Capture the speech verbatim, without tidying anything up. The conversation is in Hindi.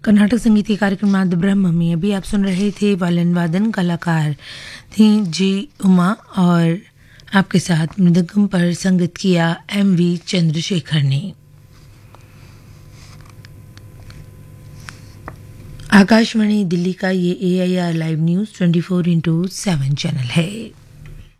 कर्नाटक संगीत के कार्यक्रम नाद ब्रह्म में अभी आप सुन रहे थे वालन वादन, कलाकार थी जी उमा और आपके साथ मृदंगम पर संगीत किया एम वी चंद्रशेखर ने। आकाशवाणी दिल्ली का ये ए I R live news twenty four into seven channel है।